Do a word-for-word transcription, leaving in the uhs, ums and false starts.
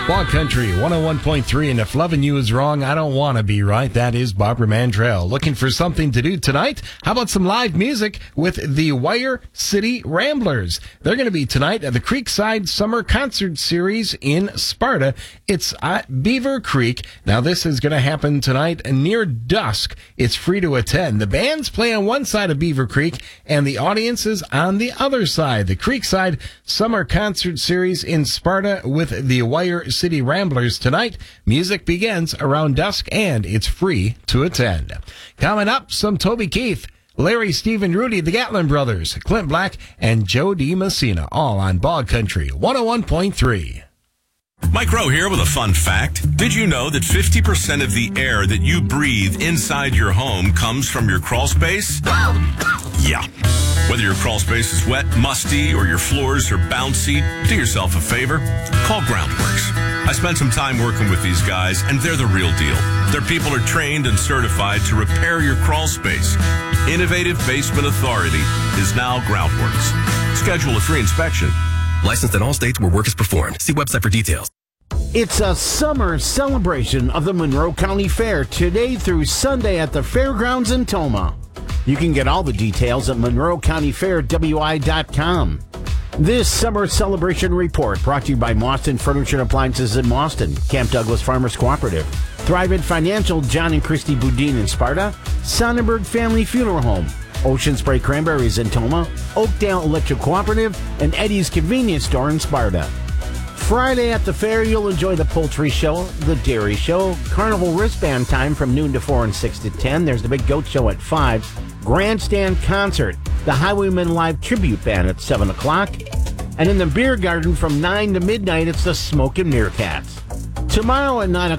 Bog Country one oh one point three, and if loving you is wrong, I don't want to be right. That is Barbara Mandrell. Looking for something to do tonight? How about some live music with the Wire City Ramblers? They're going to be tonight at the Creekside Summer Concert Series in Sparta. It's at Beaver Creek. Now, this is going to happen tonight near dusk. It's free to attend. The bands play on one side of Beaver Creek, and the audience is on the other side. The Creekside Summer Concert Series in Sparta with the Wire City Ramblers tonight. Music begins around dusk, and it's free to attend. Coming up, some Toby Keith, Larry, Steve, and Rudy, the Gatlin Brothers, Clint Black, and Joe D. Messina, all on Bog Country one oh one point three. Mike Rowe here with a fun fact. Did you know that fifty percent of the air that you breathe inside your home comes from your crawl space? Yeah. Whether your crawl space is wet, musty, or your floors are bouncy, do yourself a favor. Call Groundworks. I spent some time working with these guys, and they're the real deal. Their people are trained and certified to repair your crawl space. Innovative Basement Authority is now Groundworks. Schedule a free inspection. Licensed in all states where work is performed. See website for details. It's a summer celebration of the Monroe County Fair today through Sunday at the Fairgrounds in Tomah. You can get all the details at monroe county fair w i dot com. This summer celebration report brought to you by Mauston Furniture and Appliances in Mauston, Camp Douglas Farmers Cooperative, Thrivent Financial, John and Christy Boudin in Sparta, Sonnenberg Family Funeral Home, Ocean Spray Cranberries in Tomah, Oakdale Electric Cooperative, and Eddie's Convenience Store in Sparta. Friday at the fair, you'll enjoy the poultry show, the dairy show, carnival wristband time from noon to four and six to ten. There's the big goat show at five, grandstand concert, the Highwaymen Live Tribute Band at seven o'clock, and in the beer garden from nine to midnight, it's the Smokin' Meerkats. Tomorrow at nine o'clock,